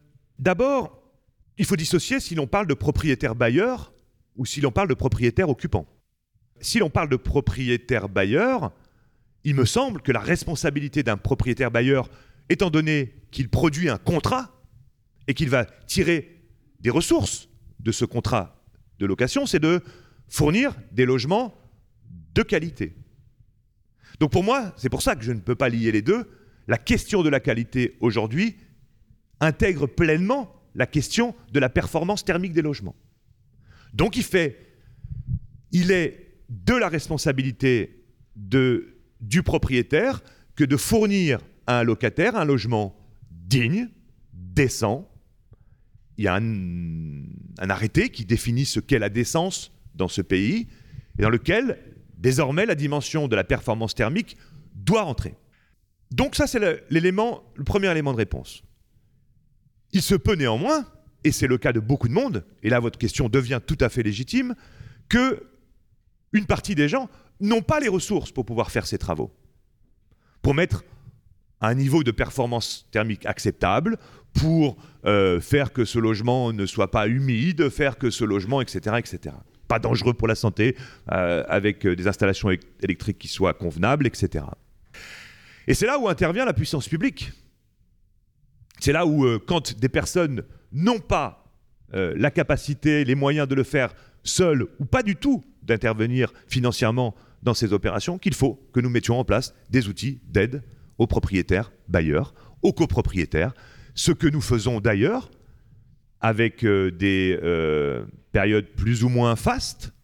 S5: D'abord, il faut dissocier si l'on parle de propriétaire bailleur ou si l'on parle de propriétaire occupant. Si l'on parle de propriétaire bailleur, il me semble que la responsabilité d'un propriétaire bailleur, étant donné qu'il produit un contrat et qu'il va tirer des ressources de ce contrat de location, c'est de fournir des logements de qualité. Donc pour moi, c'est pour ça que je ne peux pas lier les deux. La question de la qualité aujourd'hui intègre pleinement la question de la performance thermique des logements. Donc il fait, il est de la responsabilité de, du propriétaire que de fournir à un locataire un logement digne, décent. Il y a un, un arrêté qui définit ce qu'est la décence dans ce pays et dans lequel, désormais, la dimension de la performance thermique doit rentrer. Donc ça, c'est le, l'élément, le premier élément de réponse. Il se peut néanmoins, et c'est le cas de beaucoup de monde, et là votre question devient tout à fait légitime, que une partie des gens n'ont pas les ressources pour pouvoir faire ces travaux, pour mettre un niveau de performance thermique acceptable, pour euh, faire que ce logement ne soit pas humide, faire que ce logement, et cetera, et cetera. Pas dangereux pour la santé, euh, avec des installations électriques qui soient convenables, et cetera. Et c'est là où intervient la puissance publique. C'est là où, euh, quand des personnes n'ont pas euh, la capacité, les moyens de le faire seules, ou pas du tout d'intervenir financièrement dans ces opérations, qu'il faut que nous mettions en place des outils d'aide aux propriétaires bailleurs, aux copropriétaires, ce que nous faisons d'ailleurs avec euh, des euh, périodes plus ou moins fastes,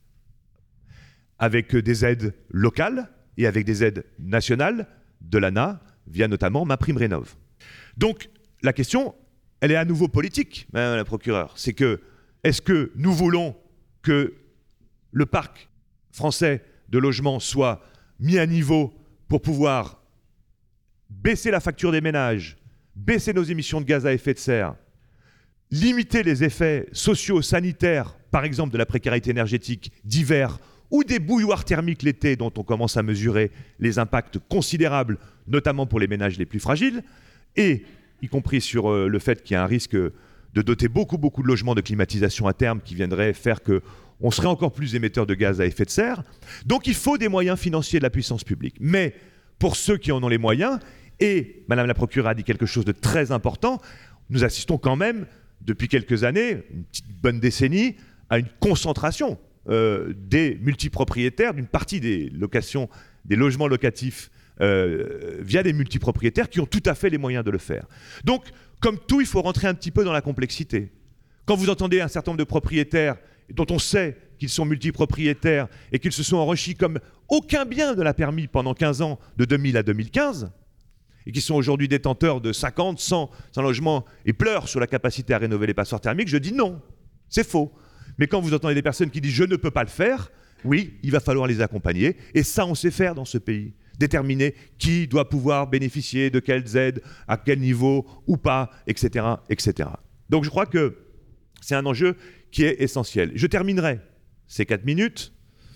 S5: avec euh, des aides locales et avec des aides nationales de l'A N A, via notamment MaPrimeRénov'. Donc, la question, elle est à nouveau politique, Madame la procureure. C'est que, est-ce que nous voulons que le parc français de logement soit mis à niveau pour pouvoir baisser la facture des ménages, baisser nos émissions de gaz à effet de serre, limiter les effets sociaux, sanitaires, par exemple de la précarité énergétique d'hiver ou des bouilloires thermiques l'été dont on commence à mesurer les impacts considérables, notamment pour les ménages les plus fragiles, et y compris sur euh, le fait qu'il y a un risque de doter beaucoup, beaucoup de logements de climatisation à terme qui viendraient faire qu'on serait encore plus émetteur de gaz à effet de serre. Donc il faut des moyens financiers de la puissance publique. Mais pour ceux qui en ont les moyens, et Madame la procureure a dit quelque chose de très important, nous assistons quand même, depuis quelques années, une petite bonne décennie, à une concentration euh, des multipropriétaires, d'une partie des locations, des logements locatifs euh, via des multipropriétaires qui ont tout à fait les moyens de le faire. Donc, comme tout, il faut rentrer un petit peu dans la complexité. Quand vous entendez un certain nombre de propriétaires dont on sait qu'ils sont multipropriétaires et qu'ils se sont enrichis comme aucun bien ne l'a permis pendant quinze ans, de deux mille à deux mille quinze, et qui sont aujourd'hui détenteurs de cinquante, cent, cent logements et pleurent sur la capacité à rénover les passoires thermiques, je dis non, c'est faux. Mais quand vous entendez des personnes qui disent « je ne peux pas le faire », oui, il va falloir les accompagner. Et ça, on sait faire dans ce pays. Déterminer qui doit pouvoir bénéficier de quelles aides, à quel niveau ou pas, et cetera, et cetera. Donc je crois que c'est un enjeu qui est essentiel. Je terminerai ces quatre minutes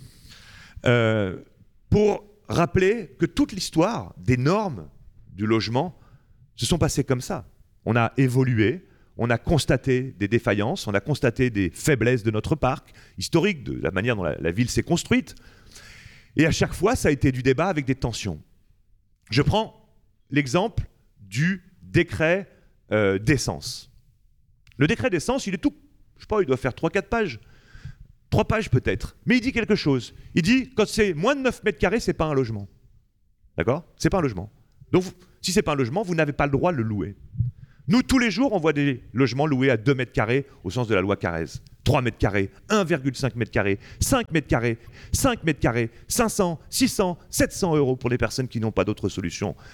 S5: euh, pour rappeler que toute l'histoire des normes du logement se sont passées comme ça. On a évolué, on a constaté des défaillances, on a constaté des faiblesses de notre parc historique, de la manière dont la, la ville s'est construite. Et à chaque fois, ça a été du débat avec des tensions. Je prends l'exemple du décret euh, d'essence. Le décret d'essence, il est tout, je sais pas, il doit faire trois quatre pages. trois pages peut-être. Mais il dit quelque chose. Il dit, quand c'est moins de neuf mètres carrés, c'est pas un logement. D'accord ? C'est pas un logement. Donc, si c'est pas un logement, vous n'avez pas le droit de le louer. Nous, tous les jours, on voit des logements loués à deux mètres carrés au sens de la loi Carrez. trois mètres carrés, un virgule cinq mètres carrés, cinq mètres carrés, cinq mètres carrés, cinq cents, six cents, sept cents euros pour les personnes qui n'ont pas d'autre solution